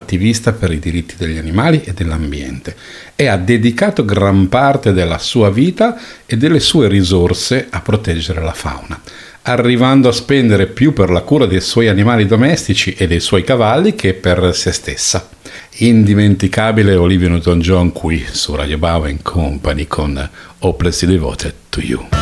attivista per i diritti degli animali e dell'ambiente e ha dedicato gran parte della sua vita e delle sue risorse a proteggere la fauna, arrivando a spendere più per la cura dei suoi animali domestici e dei suoi cavalli che per se stessa. Indimenticabile Olivia Newton-John qui su Radio Bauer Company con Hopelessly Devoted to You.